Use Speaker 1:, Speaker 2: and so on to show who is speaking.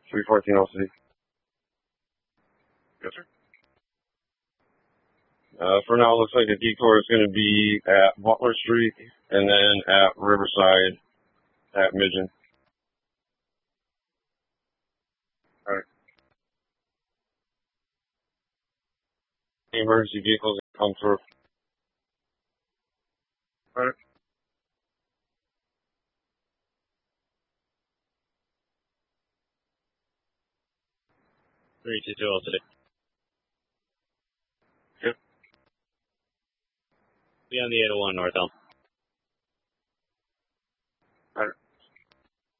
Speaker 1: 314 LC. Yes, sir. For now, it looks like the detour is going to be at Butler Street and then at Riverside at Midgeon. All right. The emergency vehicles come through. All right.
Speaker 2: 322 LC.
Speaker 1: Yep.
Speaker 2: Be on the 801 North Elm.